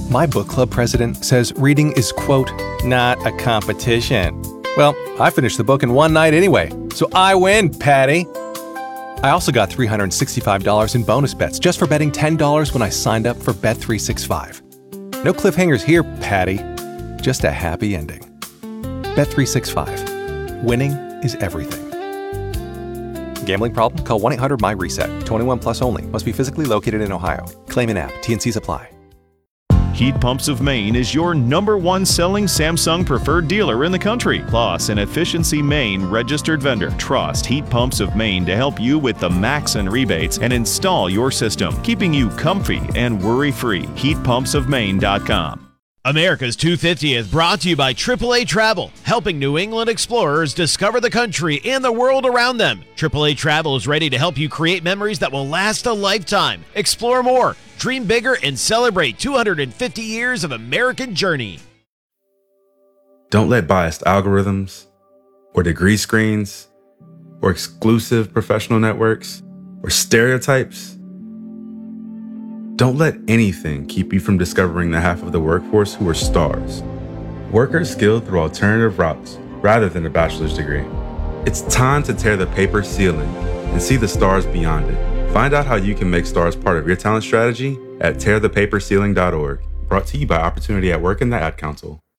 My book club president says reading is, quote, not a competition. Well, I finished the book in one night anyway, so I win, Patty. I also got $365 in bonus bets just for betting $10 when I signed up for Bet365. No cliffhangers here, Patty. Just a happy ending. Bet365. Winning is everything. Gambling problem? Call 1-800-MY-RESET. 21 plus only. Must be physically located in Ohio. Claim in app. T&Cs apply. Heat Pumps of Maine is your #1 selling Samsung preferred dealer in the country, plus an Efficiency Maine registered vendor. Trust Heat Pumps of Maine to help you with the max and rebates and install your system, keeping you comfy and worry-free. HeatPumpsOfMaine.com. America's 250th brought to you by AAA Travel, helping New England explorers discover the country and the world around them. AAA Travel is ready to help you create memories that will last a lifetime. Explore more, dream bigger, and celebrate 250 years of American journey. Don't let biased algorithms or degree screens or exclusive professional networks or stereotypes. Don't let anything keep you from discovering the half of the workforce who are stars. Workers skilled through alternative routes rather than a bachelor's degree. It's time to tear the paper ceiling and see the stars beyond it. Find out how you can make stars part of your talent strategy at tearthepaperceiling.org. Brought to you by Opportunity at Work and the Ad Council.